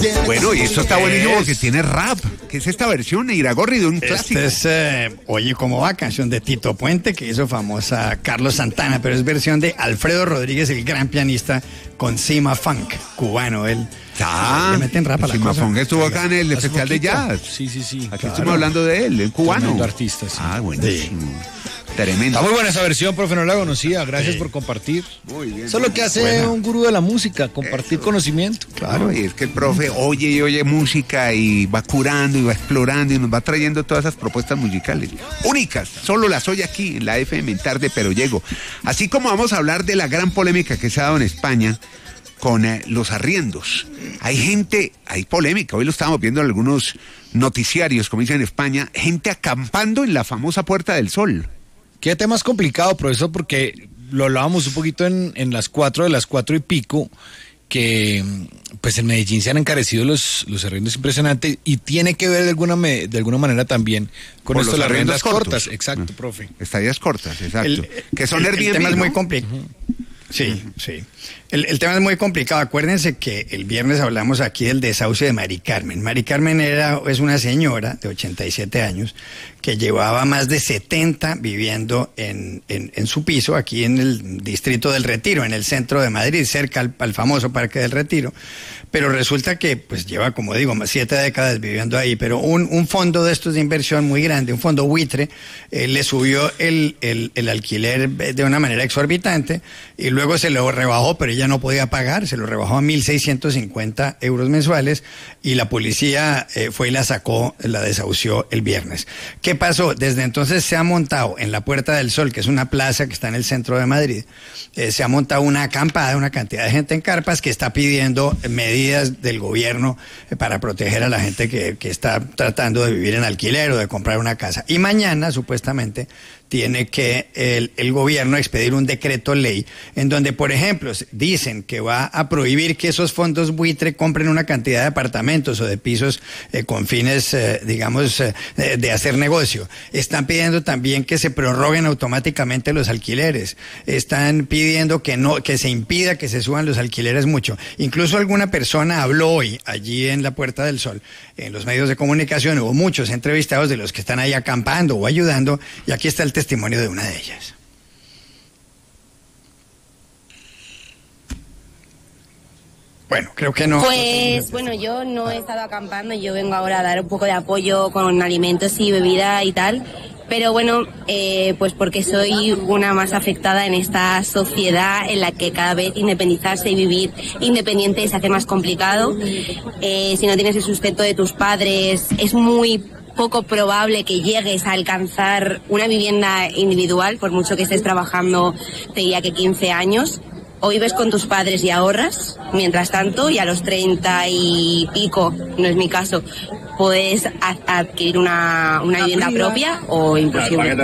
Bueno, y esto está buenísimo porque tiene rap. ¿Qué es esta versión, Iragorri, de un clásico? Este es Oye Cómo Va, canción de Tito Puente, que hizo famosa Carlos Santana, pero es versión de Alfredo Rodríguez, el gran pianista, con Cima Funk, cubano. Él le meten rap a la Cima cosa. Funk estuvo acá en el Festival de Jazz. Sí. Aquí estuvimos hablando de él, el cubano. Tremendo artista, sí. Buenísimo. Sí. Tremendo. Está muy buena esa versión, profe, no la conocía. Gracias por compartir. Muy bien. Eso es lo que hace un gurú de la música, compartir conocimiento. Claro, y es que el profe oye y oye música y va curando y va explorando y nos va trayendo todas esas propuestas musicales únicas. Solo las oye aquí en la FM en Tarde Pero Llego. Así como vamos a hablar de la gran polémica que se ha dado en España con los arriendos. Hay polémica. Hoy lo estábamos viendo en algunos noticiarios, como dicen en España, gente acampando en la famosa Puerta del Sol. Qué tema es complicado, profesor, porque lo hablábamos un poquito en las 4 y pico, que pues en Medellín se han encarecido los arriendos impresionantes y tiene que ver de alguna manera también con esto de las arriendas cortas. Exacto, profe. Estadías cortas, exacto. Que son Airbnb, el tema es muy ¿no? complicado. Sí. El tema es muy complicado. Acuérdense que el viernes hablamos aquí del desahucio de Mari Carmen. Mari Carmen es una señora de 87 años que llevaba más de 70 viviendo en su piso, aquí en el distrito del Retiro, en el centro de Madrid, cerca al famoso Parque del Retiro. Pero resulta que pues lleva, como digo, más 7 décadas viviendo ahí, pero un fondo de estos de inversión muy grande, un fondo buitre, le subió el alquiler de una manera exorbitante y luego se lo rebajó, pero ella no podía pagar, se lo rebajó a 1.650 euros mensuales y la policía fue y la sacó, la desahució el viernes. ¿Qué pasó? Desde entonces se ha montado en la Puerta del Sol, que es una plaza que está en el centro de Madrid, se ha montado una acampada, una cantidad de gente en carpas que está pidiendo medidas del gobierno para proteger a la gente que está tratando de vivir en alquiler o de comprar una casa. Y mañana, supuestamente, tiene que el gobierno expedir un decreto ley en donde, por ejemplo, dicen que va a prohibir que esos fondos buitre compren una cantidad de apartamentos o de pisos con fines, de hacer negocio. Están pidiendo también que se prorroguen automáticamente los alquileres. Están pidiendo que se impida que se suban los alquileres mucho. Incluso alguna persona habló hoy allí en la Puerta del Sol, en los medios de comunicación, hubo muchos entrevistados de los que están ahí acampando o ayudando, y aquí está el testimonio de una de ellas. Bueno, creo que no. Pues bueno, yo no he estado acampando, yo vengo ahora a dar un poco de apoyo con alimentos y bebida y tal, pero bueno, pues porque soy una más afectada en esta sociedad en la que cada vez independizarse y vivir independiente se hace más complicado. Si no tienes el sustento de tus padres, es muy poco probable que llegues a alcanzar una vivienda individual, por mucho que estés trabajando, te diría que 15 años. O vives con tus padres y ahorras, mientras tanto, y a los 30 y pico, no es mi caso, puedes adquirir una vivienda propia o imposible.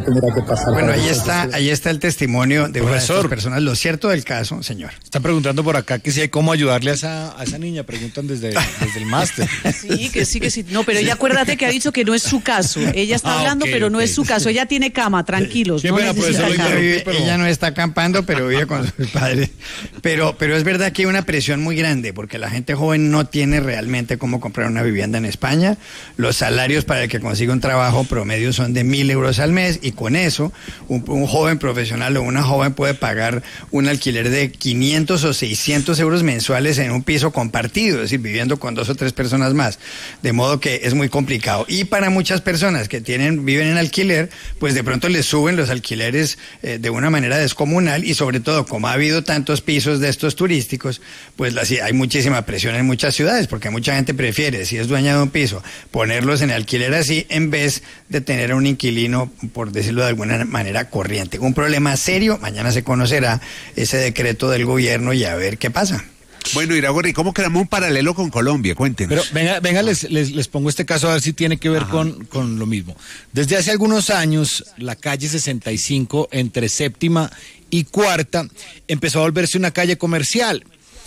Bueno, ahí está el testimonio de una de estas personas. Lo cierto del caso, señor. Están preguntando por acá que si hay cómo ayudarle a esa niña, preguntan desde el máster. Sí, que sí. No, pero ella acuérdate que ha dicho que no es su caso. Ella está hablando, pero no es su caso. Ella tiene cama, tranquilos. No necesita cama. Ella no está acampando, pero vive con sus padres. Pero es verdad que hay una presión muy grande, porque la gente joven no tiene realmente cómo comprar una vivienda en España. Los salarios para el que consiga un trabajo promedio son de 1.000 euros al mes, y con eso un joven profesional o una joven puede pagar un alquiler de 500 o 600 euros mensuales en un piso compartido, es decir, viviendo con 2 o 3 personas más, de modo que es muy complicado. Y para muchas personas que viven en alquiler, pues de pronto les suben los alquileres de una manera descomunal, y sobre todo, como ha habido tantos pisos de estos turísticos, pues hay muchísima presión en muchas ciudades, porque mucha gente prefiere, si es dueña de un piso, ponerlos en alquiler así, en vez de tener a un inquilino, por decirlo de alguna manera, corriente. Un problema serio. Mañana se conocerá ese decreto del gobierno y a ver qué pasa. Bueno, Iragorri, ¿cómo creamos un paralelo con Colombia? Cuéntenos. Pero venga, les pongo este caso a ver si tiene que ver con lo mismo. Desde hace algunos años, la calle 65, entre Séptima y Cuarta, empezó a volverse una calle comercial.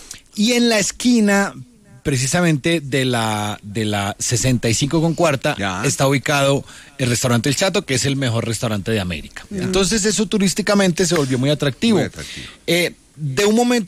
Y en la esquina, precisamente de la 65 con Cuarta, está ubicado el restaurante El Chato, que es el mejor restaurante de América. Entonces eso turísticamente se volvió muy atractivo. De un momento